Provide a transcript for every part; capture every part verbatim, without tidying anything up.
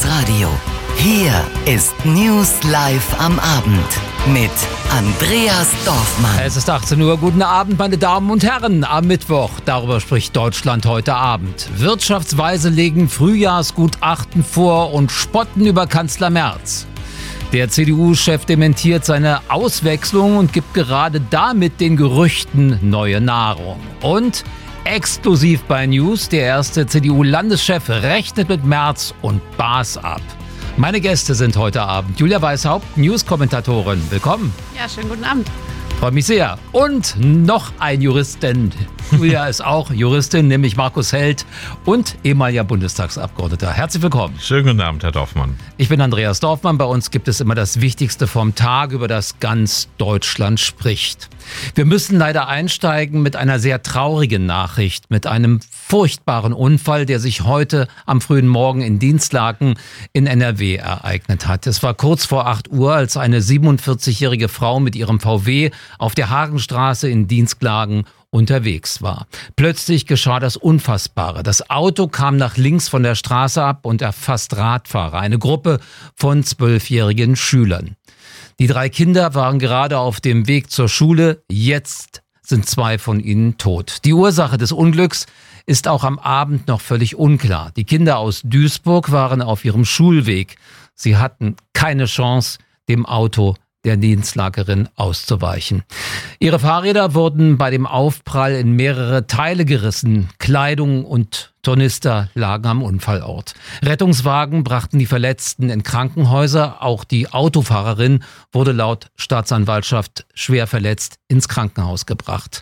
Radio. Hier ist News Live am Abend mit Andreas Dorfmann. Es ist achtzehn Uhr. Guten Abend, meine Damen und Herren. Am Mittwoch, darüber spricht Deutschland heute Abend. Wirtschaftsweise legen Frühjahrsgutachten vor und spotten über Kanzler Merz. Der C D U-Chef dementiert seine Auswechslung und gibt gerade damit den Gerüchten neue Nahrung. Und exklusiv bei News, der erste C D U-Landeschef rechnet mit Merz und Baas ab. Meine Gäste sind heute Abend Julia Weishaupt, News-Kommentatorin. Willkommen. Ja, schönen guten Abend. Freut mich sehr. Und noch ein Jurist, denn Julia ist auch Juristin, nämlich Markus Held und ehemaliger Bundestagsabgeordneter. Herzlich willkommen. Schönen guten Abend, Herr Dorfmann. Ich bin Andreas Dorfmann. Bei uns gibt es immer das Wichtigste vom Tag, über das ganz Deutschland spricht. Wir müssen leider einsteigen mit einer sehr traurigen Nachricht, mit einem furchtbaren Unfall, der sich heute am frühen Morgen in Dinslaken in N R W ereignet hat. Es war kurz vor acht Uhr, als eine siebenundvierzigjährige Frau mit ihrem V W auf der Hagenstraße in Dinslaken unterwegs war. Plötzlich geschah das Unfassbare. Das Auto kam nach links von der Straße ab und erfasst Radfahrer, eine Gruppe von zwölfjährigen Schülern. Die drei Kinder waren gerade auf dem Weg zur Schule. Jetzt sind zwei von ihnen tot. Die Ursache des Unglücks ist auch am Abend noch völlig unklar. Die Kinder aus Duisburg waren auf ihrem Schulweg. Sie hatten keine Chance, dem Auto der Dinslakerin auszuweichen. Ihre Fahrräder wurden bei dem Aufprall in mehrere Teile gerissen. Kleidung und Tornister lagen am Unfallort. Rettungswagen brachten die Verletzten in Krankenhäuser. Auch die Autofahrerin wurde laut Staatsanwaltschaft schwer verletzt ins Krankenhaus gebracht.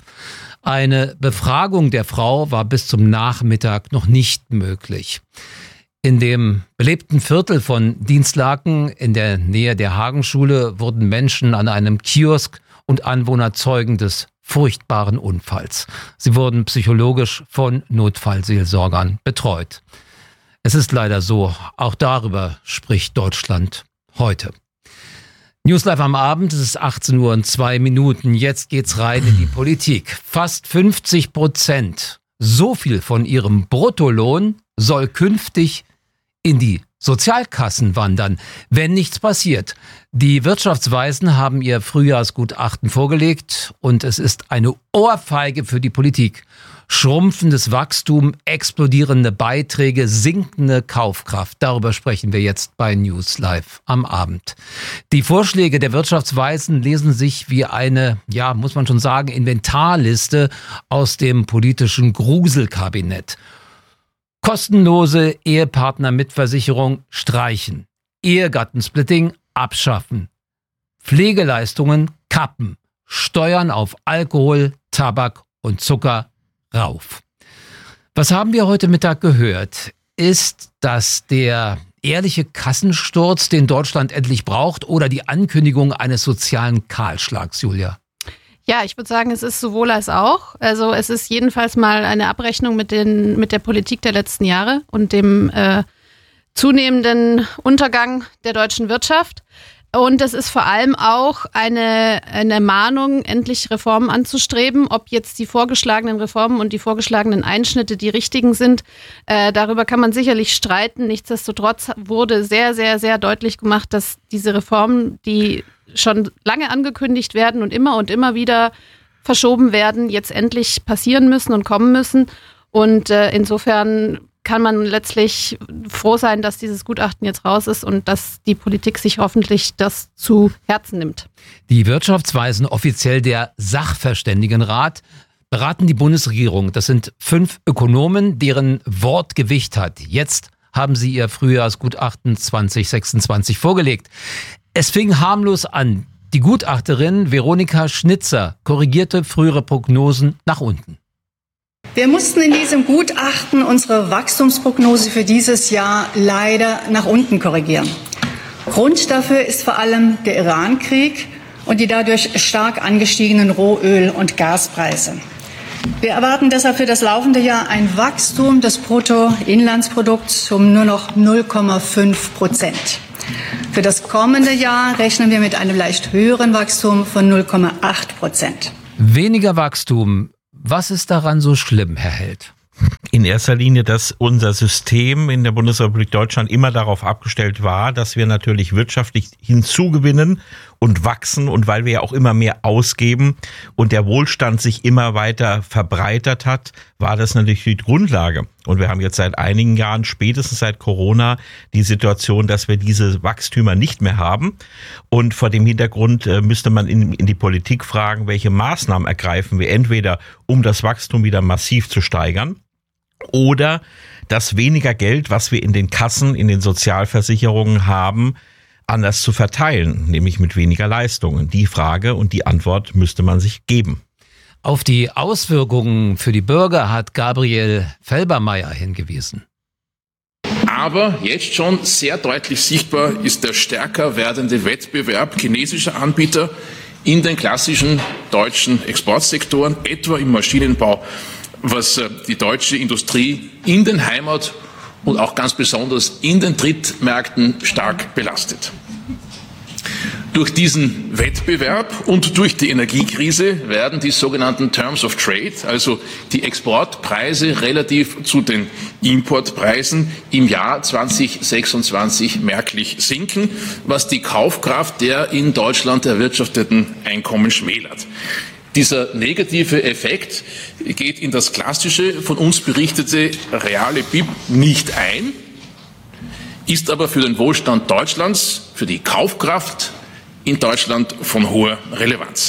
Eine Befragung der Frau war bis zum Nachmittag noch nicht möglich. In dem belebten Viertel von Dinslaken in der Nähe der Hagenschule wurden Menschen an einem Kiosk und Anwohner Zeugen des furchtbaren Unfalls. Sie wurden psychologisch von Notfallseelsorgern betreut. Es ist leider so, auch darüber spricht Deutschland heute. News Live am Abend, es ist achtzehn Uhr und zwei Minuten. Jetzt geht's rein in die Politik. Fast fünfzig Prozent, so viel von ihrem Bruttolohn soll künftig in die Sozialkassen wandern, wenn nichts passiert. Die Wirtschaftsweisen haben ihr Frühjahrsgutachten vorgelegt und es ist eine Ohrfeige für die Politik. Schrumpfendes Wachstum, explodierende Beiträge, sinkende Kaufkraft. Darüber sprechen wir jetzt bei News Live am Abend. Die Vorschläge der Wirtschaftsweisen lesen sich wie eine, ja, muss man schon sagen, Inventarliste aus dem politischen Gruselkabinett. Kostenlose Ehepartnermitversicherung streichen, Ehegattensplitting abschaffen, Pflegeleistungen kappen, Steuern auf Alkohol, Tabak und Zucker rauf. Was haben wir heute Mittag gehört? Ist das der ehrliche Kassensturz, den Deutschland endlich braucht, oder die Ankündigung eines sozialen Kahlschlags, Julia? Ja, ich würde sagen, es ist sowohl als auch. Also es ist jedenfalls mal eine Abrechnung mit den mit der Politik der letzten Jahre und dem äh, zunehmenden Untergang der deutschen Wirtschaft. Und es ist vor allem auch eine, eine Mahnung, endlich Reformen anzustreben. Ob jetzt die vorgeschlagenen Reformen und die vorgeschlagenen Einschnitte die richtigen sind, äh, darüber kann man sicherlich streiten. Nichtsdestotrotz wurde sehr, sehr, sehr deutlich gemacht, dass diese Reformen, die schon lange angekündigt werden und immer und immer wieder verschoben werden, jetzt endlich passieren müssen und kommen müssen. Und äh, insofern kann man letztlich froh sein, dass dieses Gutachten jetzt raus ist und dass die Politik sich hoffentlich das zu Herzen nimmt. Die Wirtschaftsweisen, offiziell der Sachverständigenrat, beraten die Bundesregierung. Das sind fünf Ökonomen, deren Wort Gewicht hat. Jetzt haben sie ihr Frühjahrsgutachten zwanzig sechsundzwanzig vorgelegt. Es fing harmlos an. Die Gutachterin Veronika Schnitzer korrigierte frühere Prognosen nach unten. Wir mussten in diesem Gutachten unsere Wachstumsprognose für dieses Jahr leider nach unten korrigieren. Grund dafür ist vor allem der Iran-Krieg und die dadurch stark angestiegenen Rohöl- und Gaspreise. Wir erwarten deshalb für das laufende Jahr ein Wachstum des Bruttoinlandsprodukts um nur noch null Komma fünf Prozent. Für das kommende Jahr rechnen wir mit einem leicht höheren Wachstum von null Komma acht Prozent. Weniger Wachstum. Was ist daran so schlimm, Herr Held? In erster Linie, dass unser System in der Bundesrepublik Deutschland immer darauf abgestellt war, dass wir natürlich wirtschaftlich hinzugewinnen und wachsen, und weil wir ja auch immer mehr ausgeben und der Wohlstand sich immer weiter verbreitert hat, war das natürlich die Grundlage. Und wir haben jetzt seit einigen Jahren, spätestens seit Corona, die Situation, dass wir diese Wachstümer nicht mehr haben. Und vor dem Hintergrund äh, müsste man in, in die Politik fragen, welche Maßnahmen ergreifen wir, entweder um das Wachstum wieder massiv zu steigern, oder das weniger Geld, was wir in den Kassen, in den Sozialversicherungen haben, anders zu verteilen, nämlich mit weniger Leistungen. Die Frage und die Antwort müsste man sich geben. Auf die Auswirkungen für die Bürger hat Gabriel Felbermayr hingewiesen. Aber jetzt schon sehr deutlich sichtbar ist der stärker werdende Wettbewerb chinesischer Anbieter in den klassischen deutschen Exportsektoren, etwa im Maschinenbau, was die deutsche Industrie in den Heimat- und auch ganz besonders in den Drittmärkten stark belastet. Durch diesen Wettbewerb und durch die Energiekrise werden die sogenannten Terms of Trade, also die Exportpreise relativ zu den Importpreisen, im Jahr zweitausendsechsundzwanzig merklich sinken, was die Kaufkraft der in Deutschland erwirtschafteten Einkommen schmälert. Dieser negative Effekt geht in das klassische, von uns berichtete reale B I P nicht ein, ist aber für den Wohlstand Deutschlands, für die Kaufkraft in Deutschland von hoher Relevanz.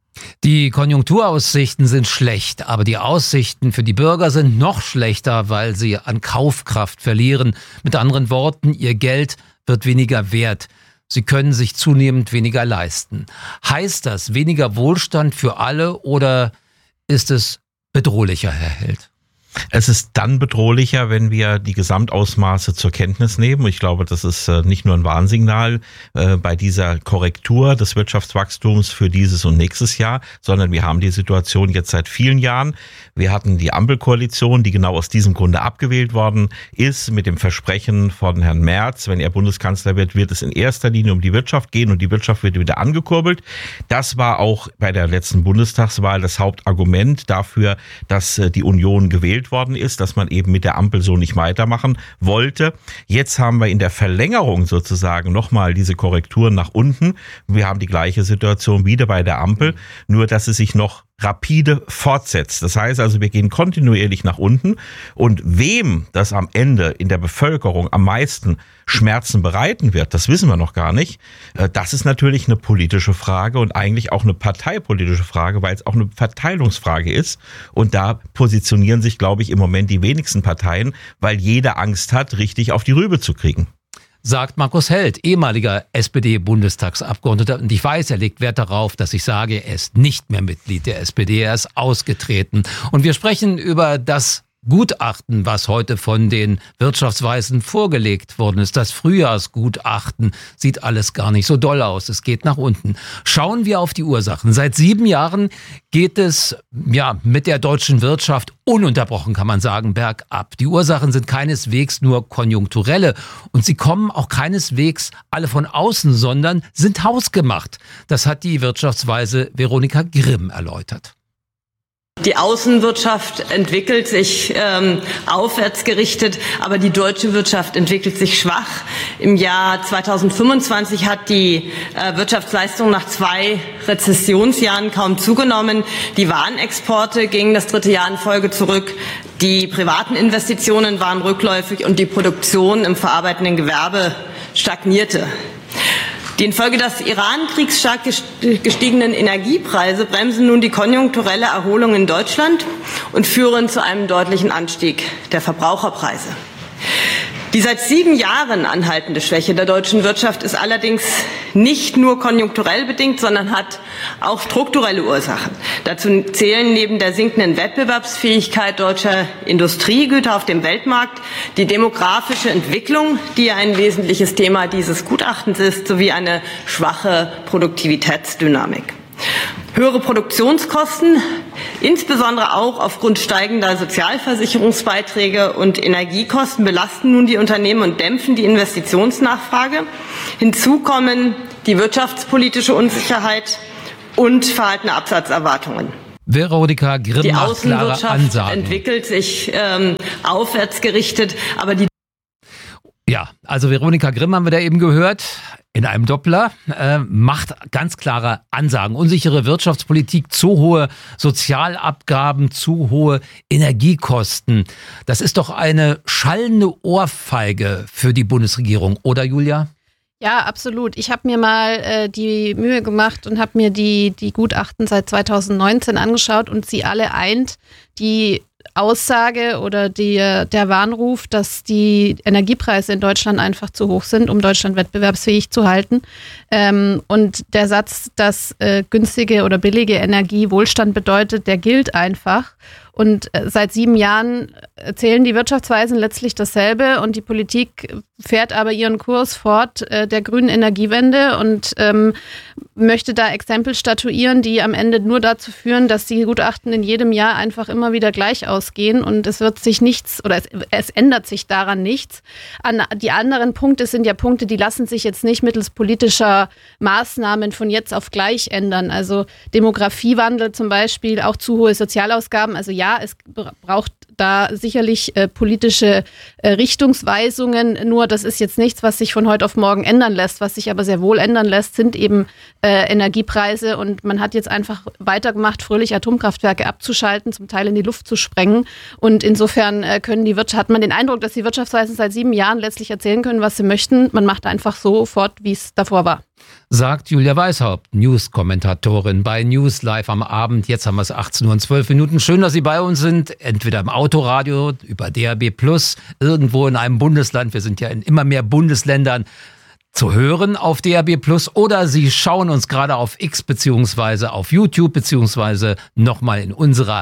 Die Konjunkturaussichten sind schlecht, aber die Aussichten für die Bürger sind noch schlechter, weil sie an Kaufkraft verlieren. Mit anderen Worten, ihr Geld wird weniger wert. Sie können sich zunehmend weniger leisten. Heißt das weniger Wohlstand für alle oder ist es bedrohlicher, Herr Held? Es ist dann bedrohlicher, wenn wir die Gesamtausmaße zur Kenntnis nehmen. Ich glaube, das ist nicht nur ein Warnsignal äh, bei dieser Korrektur des Wirtschaftswachstums für dieses und nächstes Jahr, sondern wir haben die Situation jetzt seit vielen Jahren. Wir hatten die Ampelkoalition, die genau aus diesem Grunde abgewählt worden ist, mit dem Versprechen von Herrn Merz, wenn er Bundeskanzler wird, wird es in erster Linie um die Wirtschaft gehen und die Wirtschaft wird wieder angekurbelt. Das war auch bei der letzten Bundestagswahl das Hauptargument dafür, dass die Union gewählt worden ist, dass man eben mit der Ampel so nicht weitermachen wollte. Jetzt haben wir in der Verlängerung sozusagen nochmal diese Korrekturen nach unten. Wir haben die gleiche Situation wieder bei der Ampel, nur dass es sich noch rapide fortsetzt. Das heißt also, wir gehen kontinuierlich nach unten und wem das am Ende in der Bevölkerung am meisten Schmerzen bereiten wird, das wissen wir noch gar nicht. Das ist natürlich eine politische Frage und eigentlich auch eine parteipolitische Frage, weil es auch eine Verteilungsfrage ist. Und da positionieren sich, glaube ich, im Moment die wenigsten Parteien, weil jeder Angst hat, richtig auf die Rübe zu kriegen. Sagt Markus Held, ehemaliger S P D-Bundestagsabgeordneter. Und ich weiß, er legt Wert darauf, dass ich sage, er ist nicht mehr Mitglied der S P D, er ist ausgetreten. Und wir sprechen über das Gutachten, was heute von den Wirtschaftsweisen vorgelegt worden ist. Das Frühjahrsgutachten sieht alles gar nicht so doll aus. Es geht nach unten. Schauen wir auf die Ursachen. Seit sieben Jahren geht es ja mit der deutschen Wirtschaft ununterbrochen, kann man sagen, bergab. Die Ursachen sind keineswegs nur konjunkturelle und sie kommen auch keineswegs alle von außen, sondern sind hausgemacht. Das hat die Wirtschaftsweise Veronika Grimm erläutert. Die Außenwirtschaft entwickelt sich ähm, aufwärts gerichtet, aber die deutsche Wirtschaft entwickelt sich schwach. Im Jahr zweitausendfünfundzwanzig hat die äh, Wirtschaftsleistung nach zwei Rezessionsjahren kaum zugenommen. Die Warenexporte gingen das dritte Jahr in Folge zurück. Die privaten Investitionen waren rückläufig und die Produktion im verarbeitenden Gewerbe stagnierte. Die infolge des Iran-Kriegs stark gestiegenen Energiepreise bremsen nun die konjunkturelle Erholung in Deutschland und führen zu einem deutlichen Anstieg der Verbraucherpreise. Die seit sieben Jahren anhaltende Schwäche der deutschen Wirtschaft ist allerdings nicht nur konjunkturell bedingt, sondern hat auch strukturelle Ursachen. Dazu zählen neben der sinkenden Wettbewerbsfähigkeit deutscher Industriegüter auf dem Weltmarkt die demografische Entwicklung, die ja ein wesentliches Thema dieses Gutachtens ist, sowie eine schwache Produktivitätsdynamik. Höhere Produktionskosten, insbesondere auch aufgrund steigender Sozialversicherungsbeiträge und Energiekosten, belasten nun die Unternehmen und dämpfen die Investitionsnachfrage. Hinzu kommen die wirtschaftspolitische Unsicherheit und verhaltene Absatzerwartungen. Veronika Grimm die macht klare Außenwirtschaft Ansagen. entwickelt sich ähm, aufwärts gerichtet, aber die Ja, also Veronika Grimm haben wir da eben gehört, in einem Doppler, äh, macht ganz klare Ansagen. Unsichere Wirtschaftspolitik, zu hohe Sozialabgaben, zu hohe Energiekosten. Das ist doch eine schallende Ohrfeige für die Bundesregierung, oder Julia? Ja, absolut. Ich habe mir mal äh, die Mühe gemacht und habe mir die, die Gutachten seit zweitausendneunzehn angeschaut und sie alle eint die Aussage oder die, der Warnruf, dass die Energiepreise in Deutschland einfach zu hoch sind, um Deutschland wettbewerbsfähig zu halten. Ähm, und der Satz, dass äh, günstige oder billige Energie Wohlstand bedeutet, der gilt einfach. Und äh, seit sieben Jahren erzählen die Wirtschaftsweisen letztlich dasselbe und die Politik fährt aber ihren Kurs fort äh, der grünen Energiewende und ähm, möchte da Exempel statuieren, die am Ende nur dazu führen, dass die Gutachten in jedem Jahr einfach immer wieder gleich ausgehen und es wird sich nichts oder es, es ändert sich daran nichts. An, die anderen Punkte sind ja Punkte, die lassen sich jetzt nicht mittels politischer Maßnahmen von jetzt auf gleich ändern. Also Demografiewandel zum Beispiel, auch zu hohe Sozialausgaben. Also ja, es braucht da sicherlich äh, politische äh, Richtungsweisungen, nur das ist jetzt nichts, was sich von heute auf morgen ändern lässt. Was sich aber sehr wohl ändern lässt, sind eben äh, Energiepreise und man hat jetzt einfach weitergemacht, fröhlich Atomkraftwerke abzuschalten, zum Teil in die Luft zu sprengen und insofern äh, können die Wirtschaft, hat man den Eindruck, dass die Wirtschaftsweisen seit sieben Jahren letztlich erzählen können, was sie möchten. Man macht einfach so fort, wie es davor war. Sagt Julia Weishaupt, News-Kommentatorin bei News Live am Abend. Jetzt haben wir es achtzehn Uhr und zwölf Minuten. Schön, dass Sie bei uns sind. Entweder im Autoradio, über D A B plus, irgendwo in einem Bundesland. Wir sind ja in immer mehr Bundesländern zu hören auf D A B plus, oder Sie schauen uns gerade auf X beziehungsweise auf YouTube beziehungsweise nochmal in unserer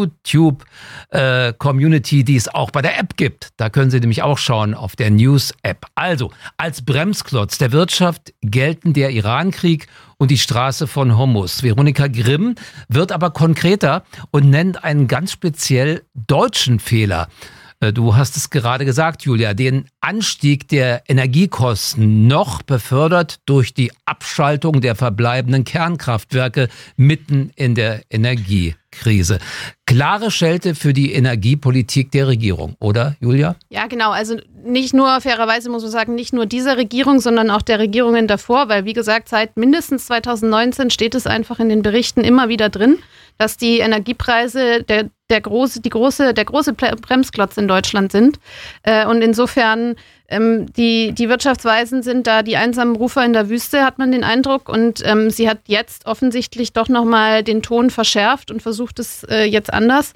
YouTube-Community, äh, die es auch bei der App gibt. Da können Sie nämlich auch schauen auf der News-App. Also, als Bremsklotz der Wirtschaft gelten der Irankrieg und die Straße von Hormuz. Veronika Grimm wird aber konkreter und nennt einen ganz speziell deutschen Fehler. Du hast es gerade gesagt, Julia, den Anstieg der Energiekosten, noch befördert durch die Abschaltung der verbleibenden Kernkraftwerke mitten in der Energiekrise. Klare Schelte für die Energiepolitik der Regierung, oder Julia? Ja, genau. Also nicht nur, fairerweise muss man sagen, nicht nur dieser Regierung, sondern auch der Regierungen davor, weil wie gesagt, seit mindestens zweitausendneunzehn steht es einfach in den Berichten immer wieder drin, dass die Energiepreise der, der, große, die große, der große Bremsklotz in Deutschland sind. Äh, und insofern, ähm, die, die Wirtschaftsweisen sind da die einsamen Rufer in der Wüste, hat man den Eindruck. Und ähm, sie hat jetzt offensichtlich doch nochmal den Ton verschärft und versucht es äh, jetzt anders.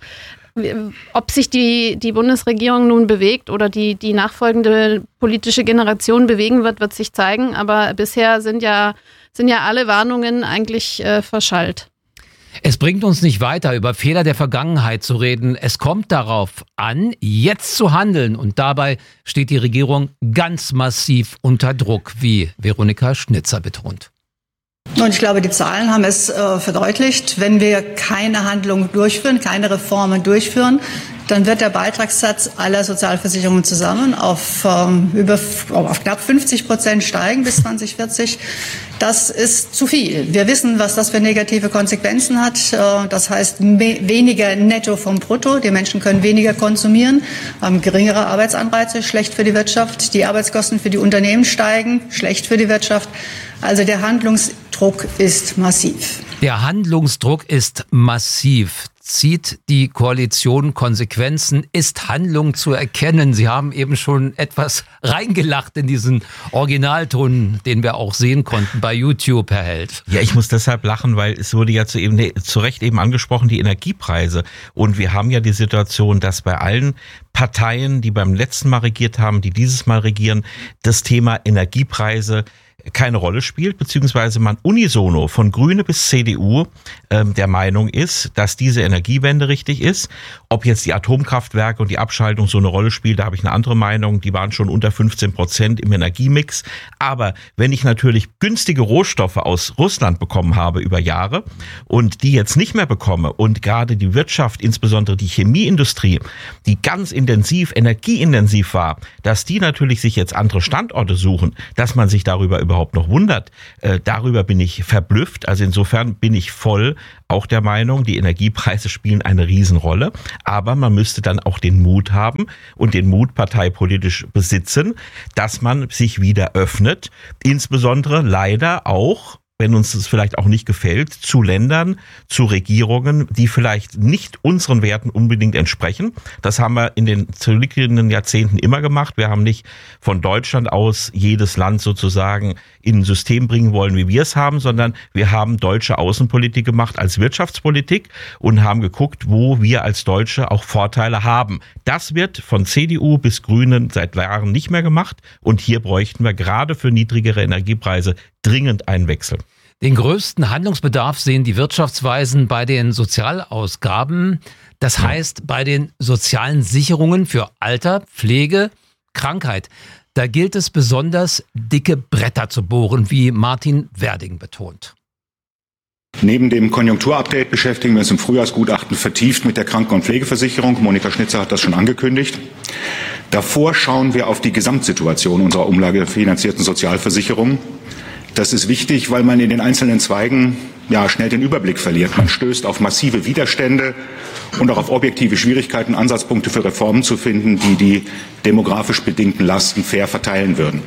Ob sich die, die Bundesregierung nun bewegt oder die, die nachfolgende politische Generation bewegen wird, wird sich zeigen. Aber bisher sind ja, sind ja alle Warnungen eigentlich äh, verschallt. Es bringt uns nicht weiter, über Fehler der Vergangenheit zu reden. Es kommt darauf an, jetzt zu handeln. Und dabei steht die Regierung ganz massiv unter Druck, wie Veronika Schnitzer betont. Und ich glaube, die Zahlen haben es äh, verdeutlicht. Wenn wir keine Handlungen durchführen, keine Reformen durchführen, dann wird der Beitragssatz aller Sozialversicherungen zusammen auf, ähm, über, auf knapp fünfzig Prozent steigen bis zwanzig vierzig. Das ist zu viel. Wir wissen, was das für negative Konsequenzen hat. Äh, das heißt me- weniger Netto vom Brutto. Die Menschen können weniger konsumieren, haben geringere Arbeitsanreize, schlecht für die Wirtschaft. Die Arbeitskosten für die Unternehmen steigen, schlecht für die Wirtschaft. Also der Handlungsdruck ist massiv. Der Handlungsdruck ist massiv. Zieht die Koalition Konsequenzen? Ist Handlung zu erkennen? Sie haben eben schon etwas reingelacht in diesen Originalton, den wir auch sehen konnten bei YouTube, Herr Held. Ja, ich muss deshalb lachen, weil es wurde ja zu, eben, zu Recht eben angesprochen, die Energiepreise. Und wir haben ja die Situation, dass bei allen Parteien, die beim letzten Mal regiert haben, die dieses Mal regieren, das Thema Energiepreise keine Rolle spielt, beziehungsweise man unisono von Grüne bis C D U ähm, der Meinung ist, dass diese Energiewende richtig ist. Ob jetzt die Atomkraftwerke und die Abschaltung so eine Rolle spielt, da habe ich eine andere Meinung. Die waren schon unter fünfzehn Prozent im Energiemix. Aber wenn ich natürlich günstige Rohstoffe aus Russland bekommen habe über Jahre und die jetzt nicht mehr bekomme und gerade die Wirtschaft, insbesondere die Chemieindustrie, die ganz intensiv, energieintensiv war, dass die natürlich sich jetzt andere Standorte suchen, dass man sich darüber überhaupt überhaupt noch wundert. Äh, darüber bin ich verblüfft. Also insofern bin ich voll auch der Meinung, die Energiepreise spielen eine Riesenrolle. Aber man müsste dann auch den Mut haben und den Mut parteipolitisch besitzen, dass man sich wieder öffnet. Insbesondere leider auch, wenn uns das vielleicht auch nicht gefällt, zu Ländern, zu Regierungen, die vielleicht nicht unseren Werten unbedingt entsprechen. Das haben wir in den zurückliegenden Jahrzehnten immer gemacht. Wir haben nicht von Deutschland aus jedes Land sozusagen in ein System bringen wollen, wie wir es haben, sondern wir haben deutsche Außenpolitik gemacht als Wirtschaftspolitik und haben geguckt, wo wir als Deutsche auch Vorteile haben. Das wird von C D U bis Grünen seit Jahren nicht mehr gemacht und hier bräuchten wir gerade für niedrigere Energiepreise dringend einen Wechsel. Den größten Handlungsbedarf sehen die Wirtschaftsweisen bei den Sozialausgaben. Das heißt, bei den sozialen Sicherungen für Alter, Pflege, Krankheit. Da gilt es besonders, dicke Bretter zu bohren, wie Martin Werding betont. Neben dem Konjunkturupdate beschäftigen wir uns im Frühjahrsgutachten vertieft mit der Kranken- und Pflegeversicherung. Monika Schnitzer hat das schon angekündigt. Davor schauen wir auf die Gesamtsituation unserer umlagefinanzierten Sozialversicherung. Das ist wichtig, weil man in den einzelnen Zweigen ja schnell den Überblick verliert. Man stößt auf massive Widerstände und auch auf objektive Schwierigkeiten, Ansatzpunkte für Reformen zu finden, die die demografisch bedingten Lasten fair verteilen würden.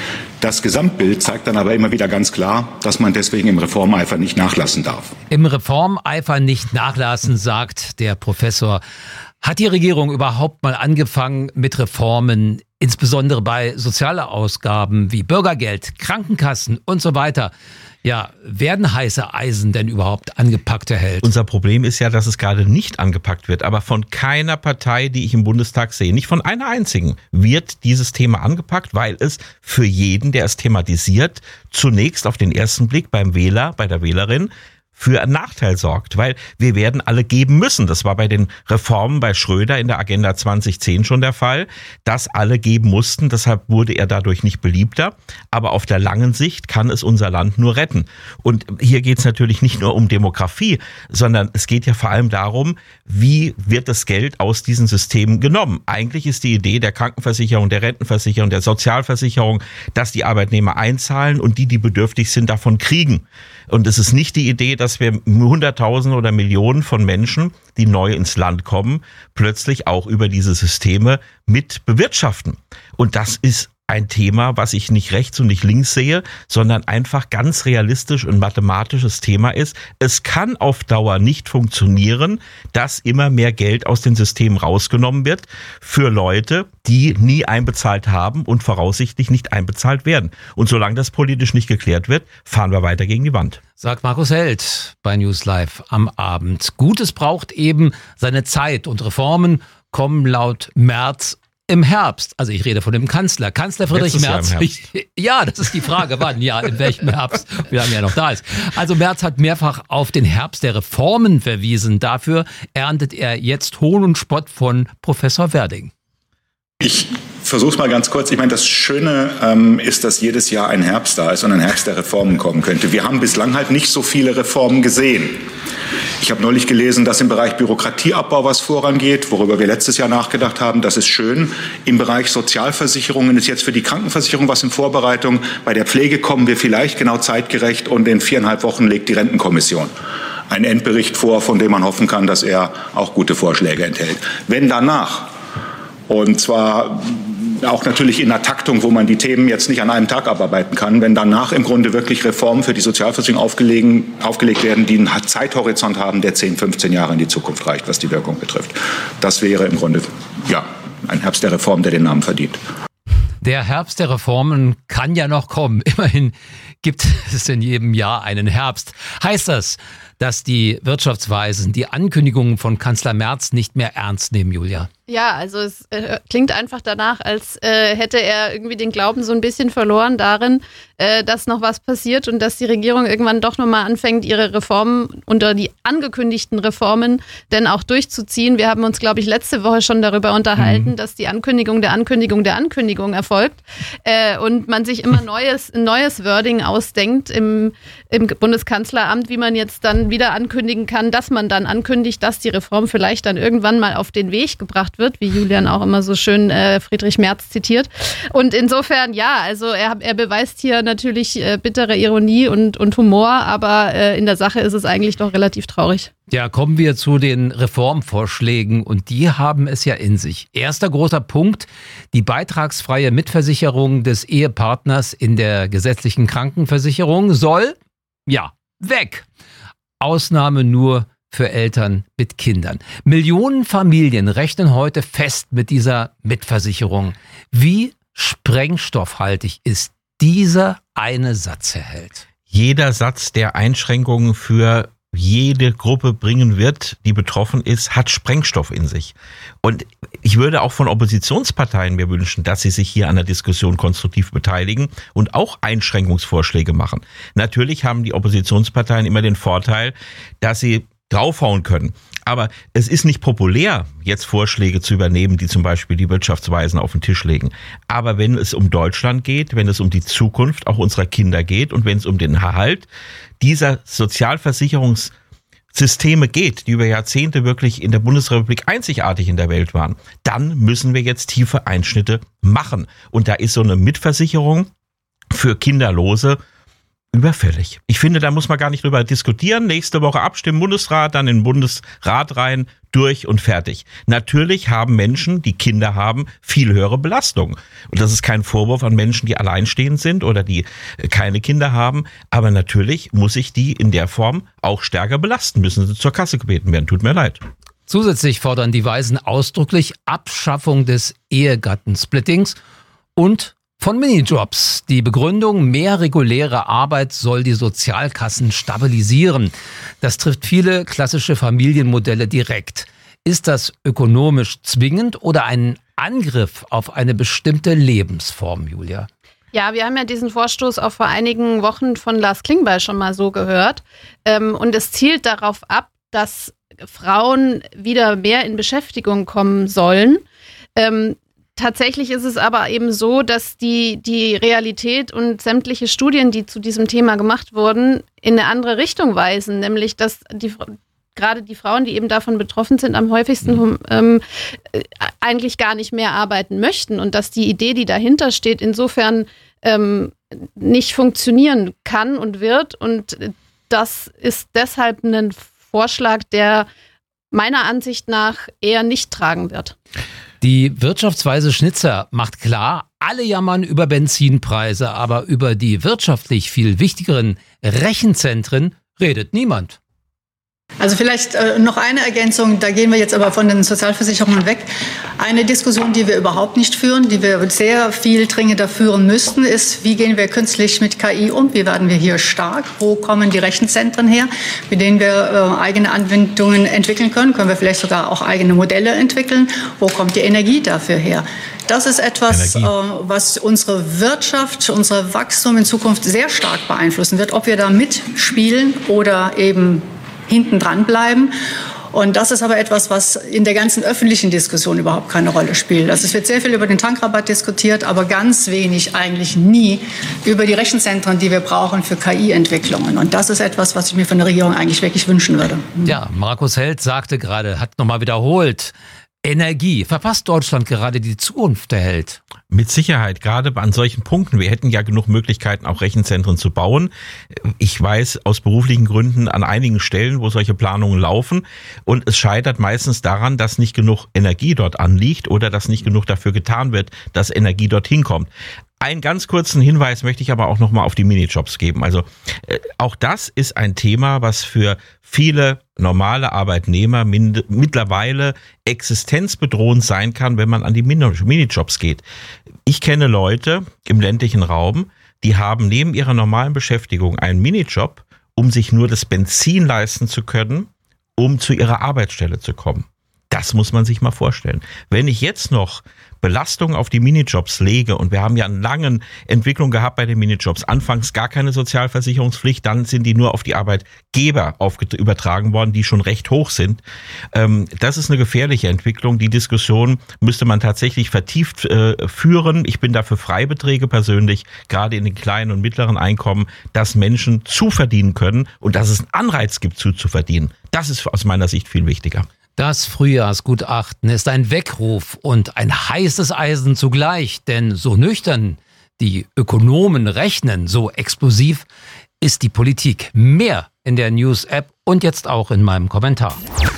Das Gesamtbild zeigt dann aber immer wieder ganz klar, dass man deswegen im Reformeifer nicht nachlassen darf. Im Reformeifer nicht nachlassen, sagt der Professor. Hat die Regierung überhaupt mal angefangen mit Reformen, insbesondere bei Sozialausgaben wie Bürgergeld, Krankenkassen und so weiter? Ja, werden heiße Eisen denn überhaupt angepackt, Herr Held? Unser Problem ist ja, dass es gerade nicht angepackt wird, aber von keiner Partei, die ich im Bundestag sehe, nicht von einer einzigen, wird dieses Thema angepackt, weil es für jeden, der es thematisiert, zunächst auf den ersten Blick beim Wähler, bei der Wählerin, für einen Nachteil sorgt, weil wir werden alle geben müssen. Das war bei den Reformen bei Schröder in der Agenda zwanzig zehn schon der Fall, dass alle geben mussten. Deshalb wurde er dadurch nicht beliebter. Aber auf der langen Sicht kann es unser Land nur retten. Und hier geht es natürlich nicht nur um Demografie, sondern es geht ja vor allem darum, wie wird das Geld aus diesen Systemen genommen. Eigentlich ist die Idee der Krankenversicherung, der Rentenversicherung, der Sozialversicherung, dass die Arbeitnehmer einzahlen und die, die bedürftig sind, davon kriegen. Und es ist nicht die Idee, dass wir Hunderttausende oder Millionen von Menschen, die neu ins Land kommen, plötzlich auch über diese Systeme mit bewirtschaften. Und das ist ein Thema, was ich nicht rechts und nicht links sehe, sondern einfach ganz realistisch und mathematisches Thema ist. Es kann auf Dauer nicht funktionieren, dass immer mehr Geld aus den Systemen rausgenommen wird für Leute, die nie einbezahlt haben und voraussichtlich nicht einbezahlt werden. Und solange das politisch nicht geklärt wird, fahren wir weiter gegen die Wand. Sagt Markus Held bei News Live am Abend. Gutes braucht eben seine Zeit und Reformen kommen laut Merz im Herbst. Also ich rede von dem Kanzler. Kanzler Friedrich Merz. Ja, das ist die Frage, wann? Ja, in welchem Herbst? Wie lange er noch da ist. Also Merz hat mehrfach auf den Herbst der Reformen verwiesen. Dafür erntet er jetzt Hohn und Spott von Professor Werding. Ich versuche es mal ganz kurz. Ich meine, das Schöne ähm, ist, dass jedes Jahr ein Herbst da ist und ein Herbst der Reformen kommen könnte. Wir haben bislang halt nicht so viele Reformen gesehen. Ich habe neulich gelesen, dass im Bereich Bürokratieabbau was vorangeht, worüber wir letztes Jahr nachgedacht haben. Das ist schön. Im Bereich Sozialversicherungen ist jetzt für die Krankenversicherung was in Vorbereitung. Bei der Pflege kommen wir vielleicht genau zeitgerecht und in viereinhalb Wochen legt die Rentenkommission einen Endbericht vor, von dem man hoffen kann, dass er auch gute Vorschläge enthält. Wenn danach, und zwar auch natürlich in einer Taktung, wo man die Themen jetzt nicht an einem Tag abarbeiten kann, wenn danach im Grunde wirklich Reformen für die Sozialversicherung aufgelegt, aufgelegt werden, die einen Zeithorizont haben, der zehn, fünfzehn Jahre in die Zukunft reicht, was die Wirkung betrifft. Das wäre im Grunde ja, ein Herbst der Reform, der den Namen verdient. Der Herbst der Reformen kann ja noch kommen. Immerhin gibt es in jedem Jahr einen Herbst. Heißt das, dass die Wirtschaftsweisen die Ankündigungen von Kanzler Merz nicht mehr ernst nehmen, Julia? Ja, also es äh, klingt einfach danach, als äh, hätte er irgendwie den Glauben so ein bisschen verloren darin, äh, dass noch was passiert und dass die Regierung irgendwann doch nochmal anfängt, ihre Reformen unter die angekündigten Reformen denn auch durchzuziehen. Wir haben uns, glaube ich, letzte Woche schon darüber unterhalten, mhm. dass die Ankündigung der Ankündigung der Ankündigung erfolgt äh, und man sich immer neues, neues Wording ausdenkt im, im Bundeskanzleramt, wie man jetzt dann wieder ankündigen kann, dass man dann ankündigt, dass die Reform vielleicht dann irgendwann mal auf den Weg gebracht wird, wie Julian auch immer so schön äh, Friedrich Merz zitiert. Und insofern, ja, also er, er beweist hier natürlich äh, bittere Ironie und, und Humor, aber äh, in der Sache ist es eigentlich doch relativ traurig. Ja, kommen wir zu den Reformvorschlägen und die haben es ja in sich. Erster großer Punkt, die beitragsfreie Mitversicherung des Ehepartners in der gesetzlichen Krankenversicherung soll, ja, weg. Ausnahme nur für Eltern mit Kindern. Millionen Familien rechnen heute fest mit dieser Mitversicherung. Wie sprengstoffhaltig ist dieser eine Satz, Herr Held? Jeder Satz, der Einschränkungen für jede Gruppe bringen wird, die betroffen ist, hat Sprengstoff in sich. Und ich würde auch von Oppositionsparteien mir wünschen, dass sie sich hier an der Diskussion konstruktiv beteiligen und auch Einschränkungsvorschläge machen. Natürlich haben die Oppositionsparteien immer den Vorteil, dass sie draufhauen können. Aber es ist nicht populär, jetzt Vorschläge zu übernehmen, die zum Beispiel die Wirtschaftsweisen auf den Tisch legen. Aber wenn es um Deutschland geht, wenn es um die Zukunft auch unserer Kinder geht und wenn es um den Erhalt dieser Sozialversicherungssysteme geht, die über Jahrzehnte wirklich in der Bundesrepublik einzigartig in der Welt waren, dann müssen wir jetzt tiefe Einschnitte machen. Und da ist so eine Mitversicherung für Kinderlose überfällig. Ich finde, da muss man gar nicht drüber diskutieren. Nächste Woche abstimmen, Bundesrat, dann in den Bundesrat rein, durch und fertig. Natürlich haben Menschen, die Kinder haben, viel höhere Belastungen. Und das ist kein Vorwurf an Menschen, die alleinstehend sind oder die keine Kinder haben. Aber natürlich muss ich die in der Form auch stärker belasten, müssen sie zur Kasse gebeten werden. Tut mir leid. Zusätzlich fordern die Weisen ausdrücklich Abschaffung des Ehegattensplittings und von Minijobs. Die Begründung, mehr reguläre Arbeit soll die Sozialkassen stabilisieren. Das trifft viele klassische Familienmodelle direkt. Ist das ökonomisch zwingend oder ein Angriff auf eine bestimmte Lebensform, Julia? Ja, wir haben ja diesen Vorstoß auch vor einigen Wochen von Lars Klingbeil schon mal so gehört. Und es zielt darauf ab, dass Frauen wieder mehr in Beschäftigung kommen sollen. Tatsächlich ist es aber eben so, dass die, die Realität und sämtliche Studien, die zu diesem Thema gemacht wurden, in eine andere Richtung weisen. Nämlich, dass die, gerade die Frauen, die eben davon betroffen sind, am häufigsten ähm, eigentlich gar nicht mehr arbeiten möchten. Und dass die Idee, die dahinter steht, insofern ähm, nicht funktionieren kann und wird. Und das ist deshalb ein Vorschlag, der meiner Ansicht nach eher nicht tragen wird. Die Wirtschaftsweise Schnitzer macht klar, alle jammern über Benzinpreise, aber über die wirtschaftlich viel wichtigeren Rechenzentren redet niemand. Also vielleicht äh, noch eine Ergänzung, da gehen wir jetzt aber von den Sozialversicherungen weg. Eine Diskussion, die wir überhaupt nicht führen, die wir sehr viel dringender führen müssten, ist, wie gehen wir künstlich mit K I um? Wie werden wir hier stark? Wo kommen die Rechenzentren her, mit denen wir äh, eigene Anwendungen entwickeln können? Können wir vielleicht sogar auch eigene Modelle entwickeln? Wo kommt die Energie dafür her? Das ist etwas, äh, was unsere Wirtschaft, unser Wachstum in Zukunft sehr stark beeinflussen wird, ob wir da mitspielen oder eben hinten dran bleiben. Und das ist aber etwas, was in der ganzen öffentlichen Diskussion überhaupt keine Rolle spielt. Also es wird sehr viel über den Tankrabatt diskutiert, aber ganz wenig, eigentlich nie, über die Rechenzentren, die wir brauchen für K I-Entwicklungen. Und das ist etwas, was ich mir von der Regierung eigentlich wirklich wünschen würde. Ja, Markus Held sagte gerade, hat nochmal wiederholt, Energie. Verpasst Deutschland gerade die Zukunft, der Held? Mit Sicherheit, gerade an solchen Punkten. Wir hätten ja genug Möglichkeiten, auch Rechenzentren zu bauen. Ich weiß aus beruflichen Gründen an einigen Stellen, wo solche Planungen laufen. Und es scheitert meistens daran, dass nicht genug Energie dort anliegt oder dass nicht genug dafür getan wird, dass Energie dorthin kommt. Einen ganz kurzen Hinweis möchte ich aber auch noch mal auf die Minijobs geben. Also äh, auch das ist ein Thema, was für viele normale Arbeitnehmer mind- mittlerweile existenzbedrohend sein kann, wenn man an die Min- Minijobs geht. Ich kenne Leute im ländlichen Raum, die haben neben ihrer normalen Beschäftigung einen Minijob, um sich nur das Benzin leisten zu können, um zu ihrer Arbeitsstelle zu kommen. Das muss man sich mal vorstellen. Wenn ich jetzt noch Belastung auf die Minijobs lege, und wir haben ja eine lange Entwicklung gehabt bei den Minijobs, anfangs gar keine Sozialversicherungspflicht, dann sind die nur auf die Arbeitgeber aufget- übertragen worden, die schon recht hoch sind. Ähm, das ist eine gefährliche Entwicklung. Die Diskussion müsste man tatsächlich vertieft äh, führen. Ich bin dafür Freibeträge persönlich, gerade in den kleinen und mittleren Einkommen, dass Menschen zuverdienen können und dass es einen Anreiz gibt, zuzuverdienen. Das ist aus meiner Sicht viel wichtiger. Das Frühjahrsgutachten ist ein Weckruf und ein heißes Eisen zugleich, denn so nüchtern die Ökonomen rechnen, so explosiv ist die Politik. Mehr in der News-App und jetzt auch in meinem Kommentar.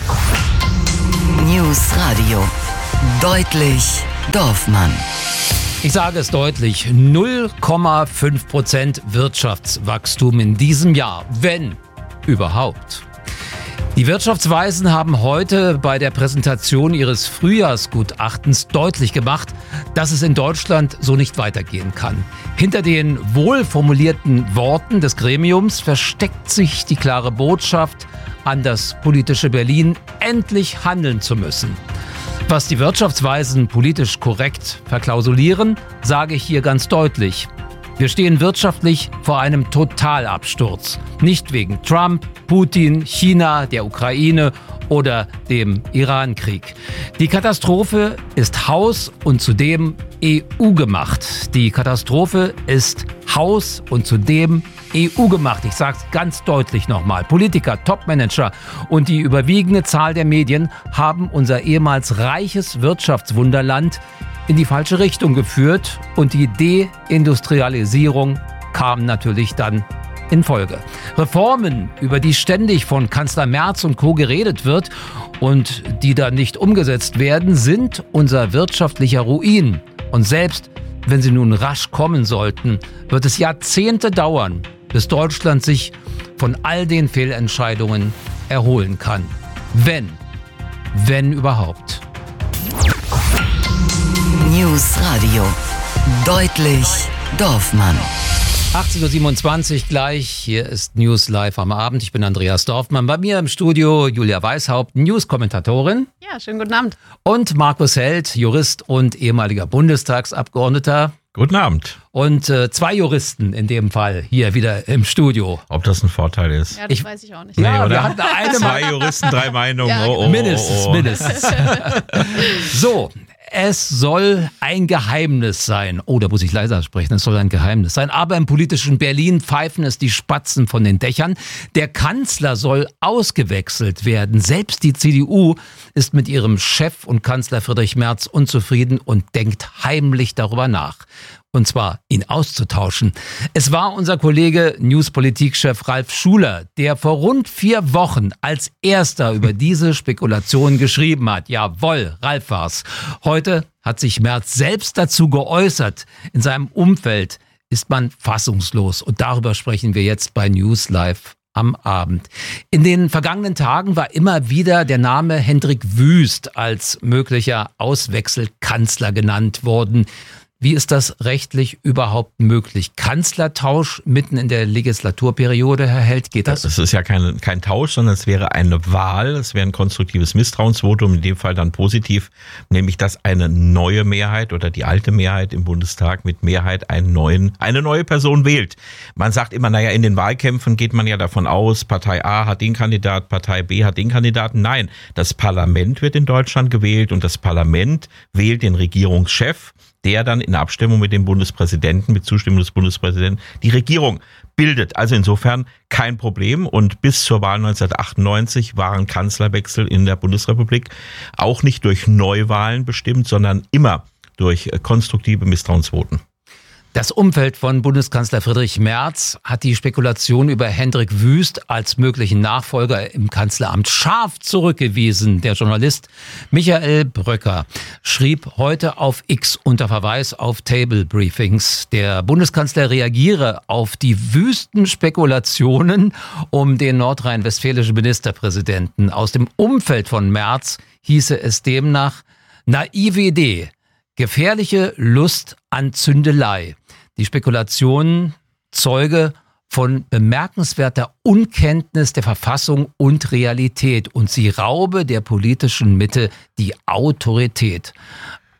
News Radio. Deutlich Dorfmann. Ich sage es deutlich, null Komma fünf Prozent Wirtschaftswachstum in diesem Jahr, wenn überhaupt. Die Wirtschaftsweisen haben heute bei der Präsentation ihres Frühjahrsgutachtens deutlich gemacht, dass es in Deutschland so nicht weitergehen kann. Hinter den wohlformulierten Worten des Gremiums versteckt sich die klare Botschaft an das politische Berlin, endlich handeln zu müssen. Was die Wirtschaftsweisen politisch korrekt verklausulieren, sage ich hier ganz deutlich. Wir stehen wirtschaftlich vor einem Totalabsturz. Nicht wegen Trump, Putin, China, der Ukraine oder dem Iran-Krieg. Die Katastrophe ist haus- und zudem E U-gemacht. Die Katastrophe ist haus- und zudem E U-gemacht. Ich sage es ganz deutlich nochmal. Politiker, Topmanager und die überwiegende Zahl der Medien haben unser ehemals reiches Wirtschaftswunderland in die falsche Richtung geführt und die Deindustrialisierung kam natürlich dann in Folge. Reformen, über die ständig von Kanzler Merz und Co. geredet wird und die dann nicht umgesetzt werden, sind unser wirtschaftlicher Ruin. Und selbst wenn sie nun rasch kommen sollten, wird es Jahrzehnte dauern, bis Deutschland sich von all den Fehlentscheidungen erholen kann. Wenn, wenn überhaupt. News Radio. Deutlich Dorfmann. achtzehn Uhr siebenundzwanzig gleich. Hier ist News Live am Abend. Ich bin Andreas Dorfmann. Bei mir im Studio Julia Weishaupt, News-Kommentatorin. Ja, schönen guten Abend. Und Markus Held, Jurist und ehemaliger Bundestagsabgeordneter. Guten Abend. Und äh, zwei Juristen in dem Fall hier wieder im Studio. Ob das ein Vorteil ist? Ja, das Ich- weiß ich auch nicht. Ja, Nee, oder? wir hatten eine Zwei Juristen, drei Meinungen. Ja, oh, oh, Mindestens, oh, oh. mindestens. So, es soll ein Geheimnis sein. Oh, da muss ich leiser sprechen. Es soll ein Geheimnis sein. Aber im politischen Berlin pfeifen es die Spatzen von den Dächern. Der Kanzler soll ausgewechselt werden. Selbst die C D U ist mit ihrem Chef und Kanzler Friedrich Merz unzufrieden und denkt heimlich darüber nach. Und zwar, ihn auszutauschen. Es war unser Kollege Newspolitik-Chef Ralf Schuler, der vor rund vier Wochen als erster über diese Spekulation geschrieben hat. Jawohl, Ralf war's. Heute hat sich Merz selbst dazu geäußert. In seinem Umfeld ist man fassungslos. Und darüber sprechen wir jetzt bei News Live am Abend. In den vergangenen Tagen war immer wieder der Name Hendrik Wüst als möglicher Auswechselkanzler genannt worden. Wie ist das rechtlich überhaupt möglich? Kanzlertausch mitten in der Legislaturperiode, Herr Held, geht das? Das ist ja kein, kein Tausch, sondern es wäre eine Wahl, es wäre ein konstruktives Misstrauensvotum, in dem Fall dann positiv, nämlich dass eine neue Mehrheit oder die alte Mehrheit im Bundestag mit Mehrheit einen neuen, eine neue Person wählt. Man sagt immer, naja, in den Wahlkämpfen geht man ja davon aus, Partei A hat den Kandidat, Partei B hat den Kandidaten. Nein, das Parlament wird in Deutschland gewählt und das Parlament wählt den Regierungschef, der dann in Abstimmung mit dem Bundespräsidenten, mit Zustimmung des Bundespräsidenten, die Regierung bildet. Also insofern kein Problem. Und bis zur Wahl neunzehnhundertachtundneunzig waren Kanzlerwechsel in der Bundesrepublik auch nicht durch Neuwahlen bestimmt, sondern immer durch konstruktive Misstrauensvoten. Das Umfeld von Bundeskanzler Friedrich Merz hat die Spekulation über Hendrik Wüst als möglichen Nachfolger im Kanzleramt scharf zurückgewiesen. Der Journalist Michael Bröcker schrieb heute auf X unter Verweis auf Table Briefings, der Bundeskanzler reagiere auf die wüsten Spekulationen um den nordrhein-westfälischen Ministerpräsidenten. Aus dem Umfeld von Merz hieße es demnach naive Idee, gefährliche Lust an Zündelei. Die Spekulation Zeuge von bemerkenswerter Unkenntnis der Verfassung und Realität und sie raube der politischen Mitte die Autorität.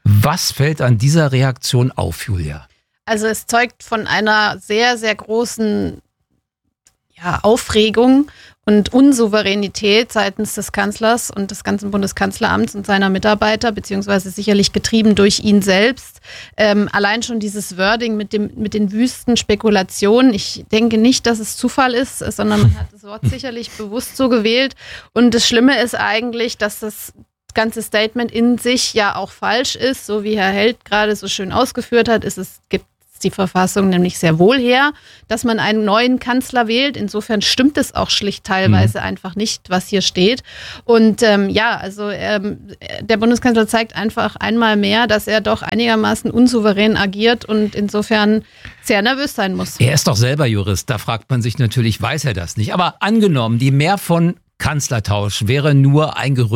Was fällt an dieser Reaktion auf, Julia? Also es zeugt von einer sehr, sehr großen ja, Aufregung und Unsouveränität seitens des Kanzlers und des ganzen Bundeskanzleramts und seiner Mitarbeiter, beziehungsweise sicherlich getrieben durch ihn selbst. Ähm, allein schon dieses Wording mit dem, mit den wüsten Spekulationen. Ich denke nicht, dass es Zufall ist, sondern man hat das Wort sicherlich bewusst so gewählt. Und das Schlimme ist eigentlich, dass das ganze Statement in sich ja auch falsch ist, so wie Herr Held gerade so schön ausgeführt hat, ist es, gibt die Verfassung nämlich sehr wohl her, dass man einen neuen Kanzler wählt. Insofern stimmt es auch schlicht teilweise mhm. einfach nicht, was hier steht. Und ähm, ja, also ähm, der Bundeskanzler zeigt einfach einmal mehr, dass er doch einigermaßen unsouverän agiert und insofern sehr nervös sein muss. Er ist doch selber Jurist, da fragt man sich natürlich, weiß er das nicht. Aber angenommen, die Mehr von Kanzlertausch wäre nur ein Gerücht.